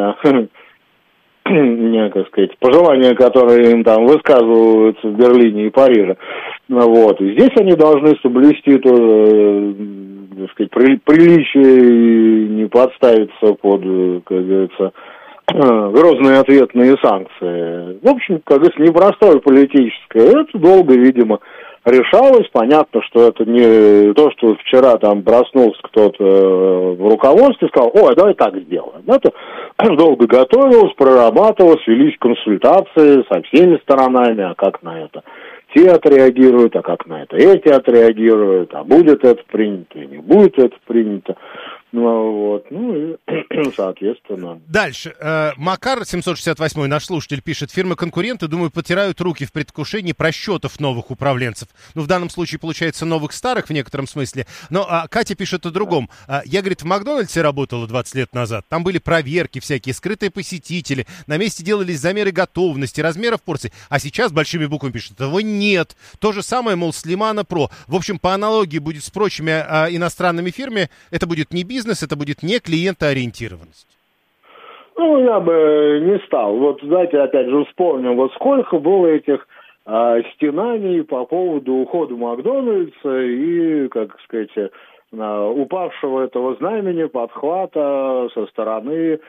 пожелания, которые им там высказываются в Берлине и Париже. И здесь они должны соблюсти тоже, приличие и не подставиться под, как говорится, грозные ответные санкции. В общем, как говорится, непростое политическое. Это долго, видимо, решалось. Понятно, что это не то, что вчера там проснулся кто-то в руководстве и сказал: давай так сделаем. Это долго готовилось, прорабатывалось, велись консультации со всеми сторонами, а как на это те отреагируют, а как на это эти отреагируют, а будет это принято, не будет это принято. И, соответственно. Дальше. Макар 768, наш слушатель, пишет: фирмы-конкуренты, думаю, потирают руки в предвкушении просчетов новых управленцев. В данном случае, получается, новых старых в некотором смысле. Но Катя пишет о другом. Я, говорит, в Макдональдсе работала 20 лет назад. Там были проверки всякие, скрытые посетители. На месте делались замеры готовности, размеров порций. А сейчас большими буквами пишет: этого нет. То же самое, мол, с Limana Pro. В общем, по аналогии будет с прочими иностранными фирмами. Это будет не бизнес, это будет не клиентоориентированность. Я бы не стал. Давайте опять же вспомним, сколько было этих стенаний по поводу ухода Макдональдса и, как сказать, упавшего этого знамени, подхвата со стороны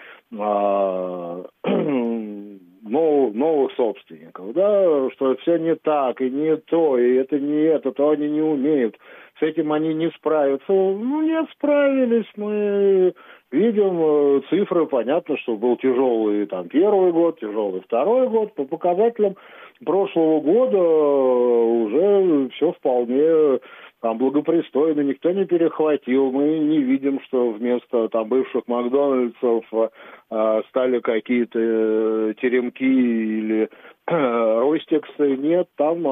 новых собственников, что все не так, и не то, и это не это, то они не умеют, с этим они не справятся. Нет, справились, мы видим цифры, понятно, что был тяжелый первый год, тяжелый второй год, по показателям прошлого года уже все вполне благопристойно, никто не перехватил. Мы не видим, что вместо бывших Макдональдсов стали какие-то теремки или Ростиксы. Нет, там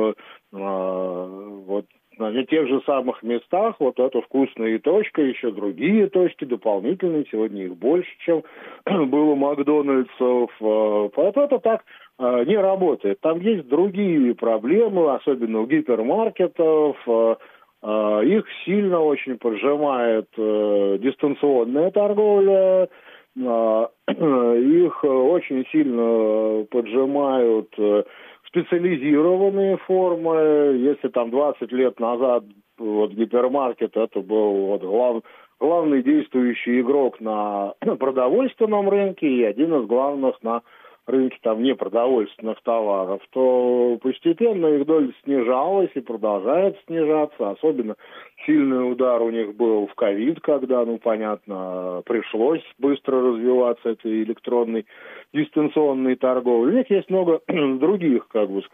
на тех же самых местах эта вкусная точка, еще другие точки дополнительные, сегодня их больше, чем было Макдональдсов. Поэтому это так не работает. Там есть другие проблемы, особенно у гипермаркетов. Их сильно очень поджимает дистанционная торговля, их очень сильно поджимают специализированные формы. Если 20 лет назад гипермаркет это был главный действующий игрок на продовольственном рынке и один из главных на рынке непродовольственных товаров, то постепенно их доля снижалась и продолжает снижаться. Особенно сильный удар у них был в ковид, когда, понятно, пришлось быстро развиваться этой электронной дистанционной торговлей. У них есть много других,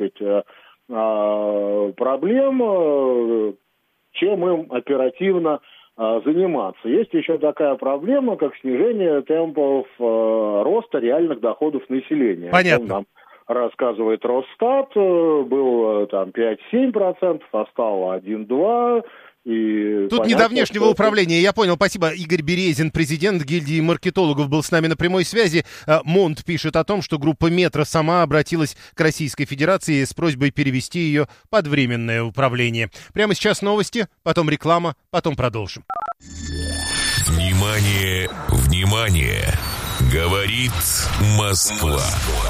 проблем, чем им оперативно заниматься. Есть еще такая проблема, как снижение темпов роста реальных доходов населения. Понятно. Нам рассказывает Росстат, было 5-7%, а стало 1-2%. И тут не до внешнего управления, я понял, спасибо. Игорь Березин, президент гильдии маркетологов, был с нами на прямой связи. Монт пишет о том, что группа «Метро» сама обратилась к Российской Федерации с просьбой перевести ее под временное управление. Прямо сейчас новости, потом реклама, потом продолжим. Внимание, внимание! Говорит Москва.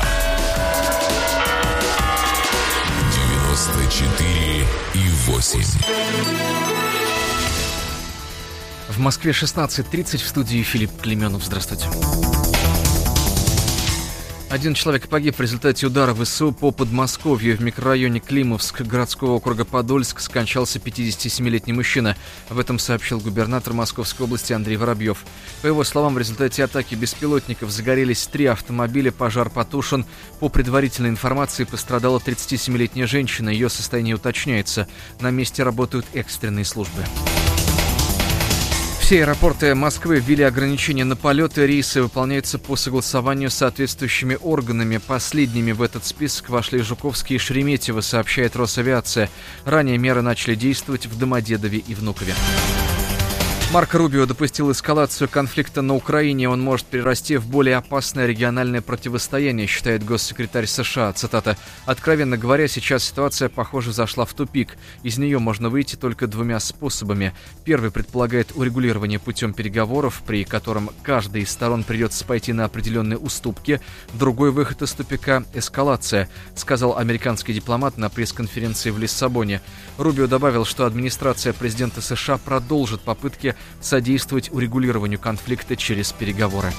94,8. В Москве 16:30, в студии Филипп Клеменов. Здравствуйте. Один человек погиб в результате удара ВСУ по Подмосковью. В микрорайоне Климовск городского округа Подольск скончался 57-летний мужчина. Об этом сообщил губернатор Московской области Андрей Воробьев. По его словам, в результате атаки беспилотников загорелись 3 автомобиля, пожар потушен. По предварительной информации пострадала 37-летняя женщина. Ее состояние уточняется. На месте работают экстренные службы. Все аэропорты Москвы ввели ограничения на полеты. Рейсы выполняются по согласованию с соответствующими органами. Последними в этот список вошли Жуковский и Шереметьево, сообщает Росавиация. Ранее меры начали действовать в Домодедове и Внукове. Марко Рубио допустил эскалацию конфликта на Украине. Он может перерасти в более опасное региональное противостояние, считает госсекретарь США. Цитата. «Откровенно говоря, сейчас ситуация, похоже, зашла в тупик. Из нее можно выйти только 2 способами. Первый предполагает урегулирование путем переговоров, при котором каждой из сторон придется пойти на определенные уступки. Другой выход из тупика – эскалация», сказал американский дипломат на пресс-конференции в Лиссабоне. Рубио добавил, что администрация президента США продолжит попытки содействовать урегулированию конфликта через переговоры.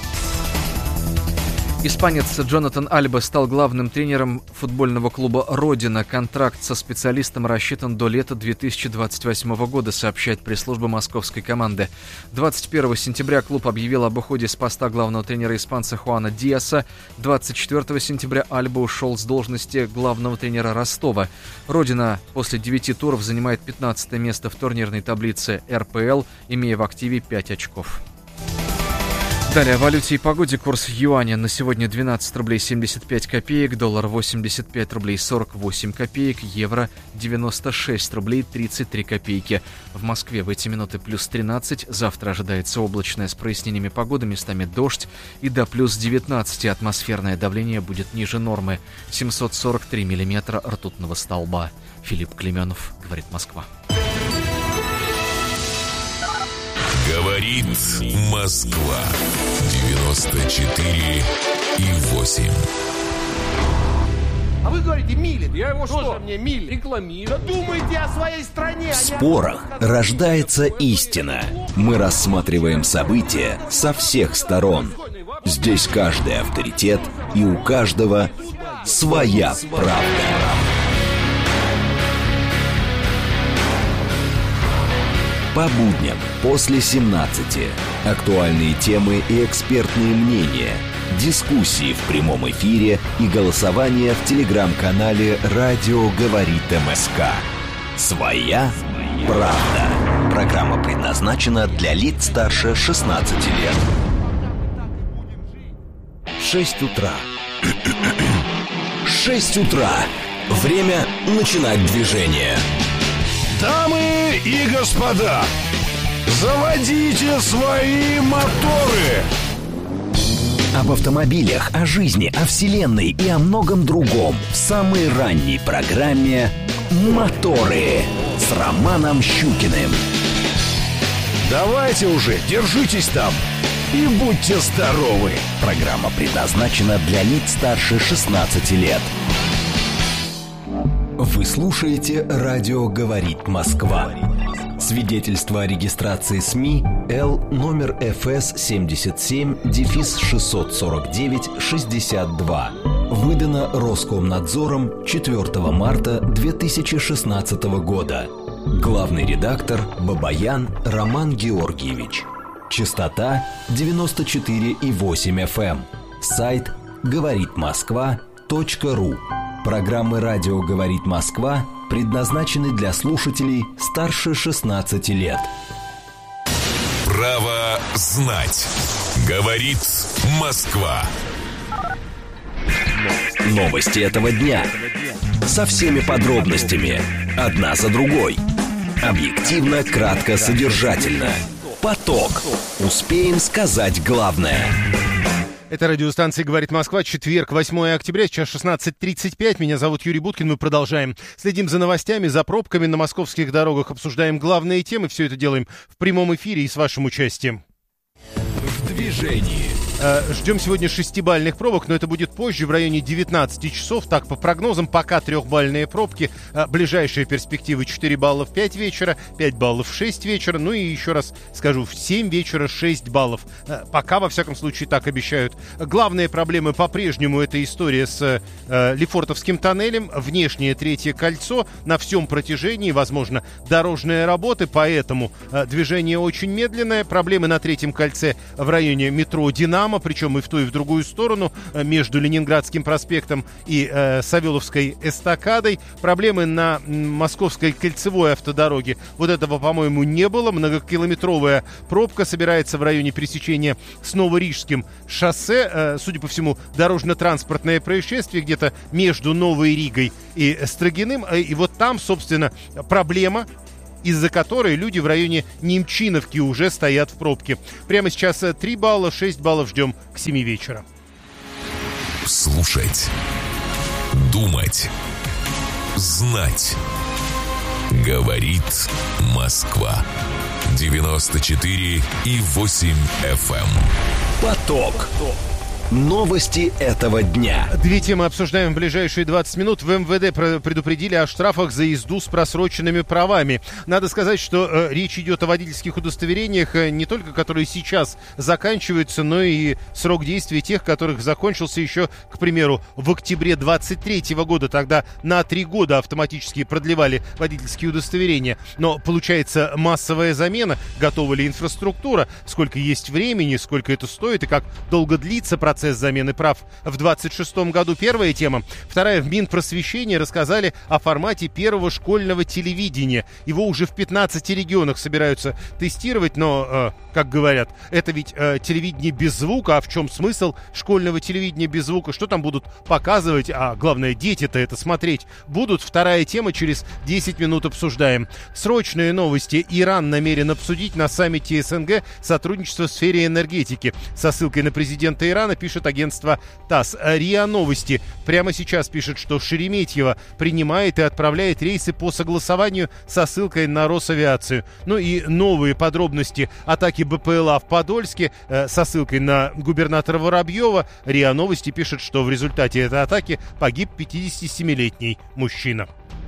Испанец Джонатан Альба стал главным тренером футбольного клуба «Родина». Контракт со специалистом рассчитан до лета 2028 года, сообщает пресс-служба московской команды. 21 сентября клуб объявил об уходе с поста главного тренера испанца Хуана Диаса. 24 сентября Альба ушел с должности главного тренера Ростова. «Родина» после 9 туров занимает 15 место в турнирной таблице РПЛ, имея в активе 5 очков. Далее о валюте и погоде. Курс юаня на сегодня 12 рублей 75 копеек, доллар 85 рублей 48 копеек, евро 96 рублей 33 копейки. В Москве в эти минуты плюс 13, завтра ожидается облачное с прояснениями погоды, местами дождь, и до плюс 19 атмосферное давление будет ниже нормы. 743 миллиметра ртутного столба. Филипп Клеменов, говорит Москва. Говорит Москва. 94,8. А вы говорите, милит. Я его что? Мне милит. Рекламирую. Да думайте о своей стране. В спорах рождается истина. Мы рассматриваем события со всех сторон. Здесь каждый авторитет, и у каждого своя правда. По будням после 17. Актуальные темы и экспертные мнения. Дискуссии в прямом эфире и голосование в телеграм-канале «Радио говорит МСК». Своя правда. Программа предназначена для лиц старше 16 лет. 6 утра. 6 утра. Время начинать движение. Дамы и господа, заводите свои моторы! Об автомобилях, о жизни, о вселенной и о многом другом в самой ранней программе «Моторы» с Романом Щукиным. Давайте уже, держитесь там и будьте здоровы! Программа предназначена для лиц старше 16 лет. Вы слушаете «Радио говорит Москва». Свидетельство о регистрации СМИ Л номер ФС 77-649-62. Выдано Роскомнадзором 4 марта 2016 года. Главный редактор Бабаян Роман Георгиевич. Частота 94,8 FM. Сайт говоритмосква.ру. Программы «Радио говорит Москва» предназначены для слушателей старше 16 лет. Право знать. Говорит Москва. Новости этого дня. Со всеми подробностями. Одна за другой. Объективно, кратко, содержательно. Поток. Успеем сказать главное. Это радиостанция «Говорит Москва», четверг, 8 октября, сейчас 16:35. Меня зовут Юрий Буткин, мы продолжаем. Следим за новостями, за пробками на московских дорогах, обсуждаем главные темы. Все это делаем в прямом эфире и с вашим участием. В движении. Ждем сегодня 6-бальных пробок, но это будет позже, в районе 19 часов. Так, по прогнозам, пока 3-бальные пробки. Ближайшие перспективы 4 балла в 5 вечера, 5 баллов в 6 вечера. Ну и еще раз скажу, в 7 вечера 6 баллов. Пока, во всяком случае, так обещают. Главные проблемы по-прежнему — это история с Лефортовским тоннелем. Внешнее третье кольцо на всем протяжении, возможно, дорожные работы, поэтому движение очень медленное. Проблемы на третьем кольце в районе метро «Динамо», причем и в ту, и в другую сторону, между Ленинградским проспектом и Савеловской эстакадой. Проблемы на Московской кольцевой автодороге. Вот этого, по-моему, не было. Многокилометровая пробка собирается в районе пересечения с Новорижским шоссе. Судя по всему, дорожно-транспортное происшествие где-то между Новой Ригой и Строгиным. И вот там, собственно, проблема, из-за которой люди в районе Немчиновки уже стоят в пробке. Прямо сейчас 3 балла, 6 баллов ждем к 7 вечера. Слушать, думать, знать. Говорит Москва. 94,8 FM. Поток. Новости этого дня. Две темы обсуждаем в ближайшие 20 минут. В МВД предупредили о штрафах за езду с просроченными правами. Надо сказать, что речь идет о водительских удостоверениях, не только которые сейчас заканчиваются, но и срок действия тех, которых закончился еще, к примеру, в октябре 23 года. Тогда на 3 года автоматически продлевали водительские удостоверения. Но получается массовая замена. Готова ли инфраструктура? Сколько есть времени? Сколько это стоит? И как долго длится процесс замены прав в 26-м году? Первая тема. Вторая. В Минпросвещении рассказали о формате первого школьного телевидения. Его уже в 15 регионах собираются тестировать, но, как говорят, это ведь телевидение без звука. А в чем смысл школьного телевидения без звука? Что там будут показывать? А главное, дети-то это смотреть будут. Вторая тема. Через 10 минут обсуждаем. Срочные новости. Иран намерен обсудить на саммите СНГ сотрудничество в сфере энергетики. Со ссылкой на президента Ирана пишет агентство ТАСС. РИА Новости прямо сейчас пишет, что Шереметьево принимает и отправляет рейсы по согласованию со ссылкой на Росавиацию. Ну и новые подробности атаки БПЛА в Подольске со ссылкой на губернатора Воробьева. РИА Новости пишет, что в результате этой атаки погиб 57-летний мужчина.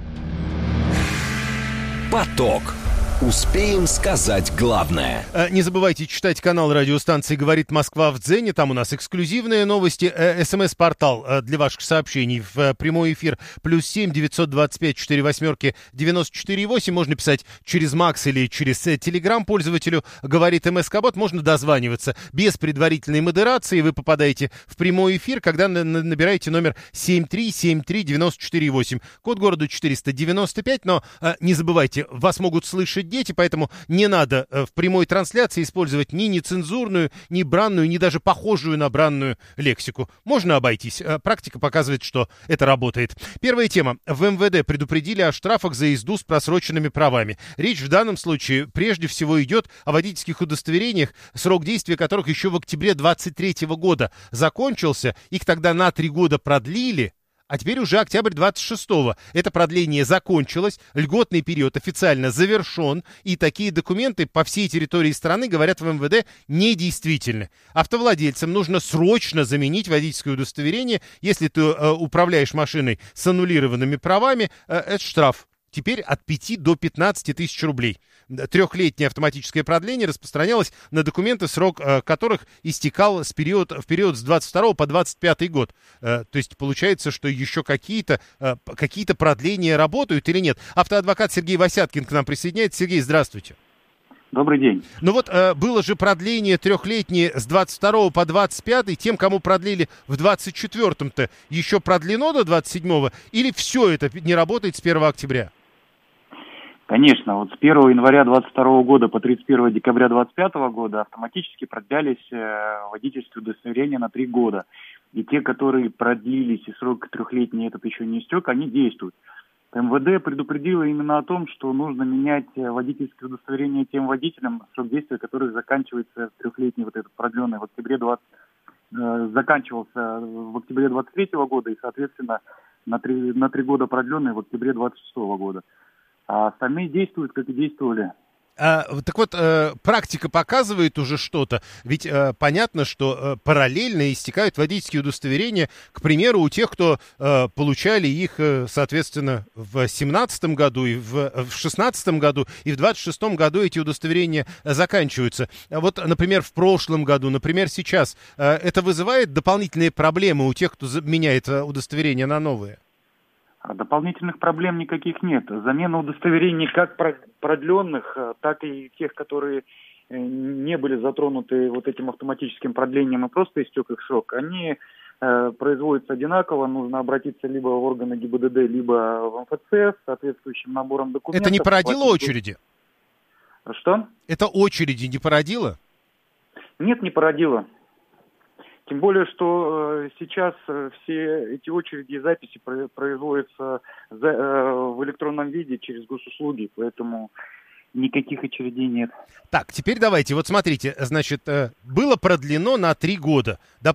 Поток. Успеем сказать главное. Не забывайте читать канал радиостанции «Говорит Москва» в Дзене. Там у нас эксклюзивные новости. СМС-портал для ваших сообщений в прямой эфир. +7 925 48 94 8. Можно писать через Макс или через Телеграм пользователю «Говорит МСК-бот». Можно дозваниваться без предварительной модерации. Вы попадаете в прямой эфир, когда набираете номер 7373948. Код города 495. Но не забывайте, вас могут слышать дети, поэтому не надо в прямой трансляции использовать ни нецензурную, ни бранную, ни даже похожую на бранную лексику. Можно обойтись. Практика показывает, что это работает. Первая тема. В МВД предупредили о штрафах за езду с просроченными правами. Речь в данном случае прежде всего идет о водительских удостоверениях, срок действия которых еще в октябре 23 года закончился. Их тогда на 3 года продлили. А теперь уже октябрь 26-го. Это продление закончилось, льготный период официально завершен, и такие документы по всей территории страны, говорят в МВД, недействительны. Автовладельцам нужно срочно заменить водительское удостоверение. Если ты управляешь машиной с аннулированными правами, это штраф. Теперь от 5 до 15 тысяч рублей. 3-летнее автоматическое продление распространялось на документы, срок которых истекал в период с 22 по 25 год. То есть получается, что еще какие-то продления работают или нет. Автоадвокат Сергей Васяткин к нам присоединяется. Сергей, здравствуйте. Добрый день. Ну вот было же продление 3-летнее с 22 по 25, тем, кому продлили в 24-м-то, еще продлено до 27-го, или все это не работает с 1 октября? Конечно, вот с 1 января 2022 года по 31 декабря 2025 года автоматически продлялись водительские удостоверения на 3 года. И те, которые продлились, и срок 3-летний этот еще не истек, они действуют. МВД предупредило именно о том, что нужно менять водительские удостоверения тем водителям, срок действия которых заканчивается трехлетний, вот этот продленный в октябре заканчивался в октябре 23 года и, соответственно, на 3 года продленный в октябре 26 года. А остальные действуют, как и действовали. Так вот, практика показывает уже что-то. Ведь понятно, что параллельно истекают водительские удостоверения, к примеру, у тех, кто получали их, соответственно, в 2017 году, и в 2016 году, и в 2026 году эти удостоверения заканчиваются. Вот, например, в прошлом году, например, сейчас. Это вызывает дополнительные проблемы у тех, кто меняет удостоверения на новые? Дополнительных проблем никаких нет. Замена удостоверений как продленных, так и тех, которые не были затронуты вот этим автоматическим продлением и просто истек их срок, они производятся одинаково. Нужно обратиться либо в органы ГИБДД, либо в МФЦ с соответствующим набором документов. Это не породило очереди? Что? Это очереди не породило? Нет, не породило. Тем более, что сейчас все эти очереди и записи производятся в электронном виде через госуслуги, поэтому никаких очередей нет. Так, теперь давайте, вот смотрите, значит, было продлено на 3 года.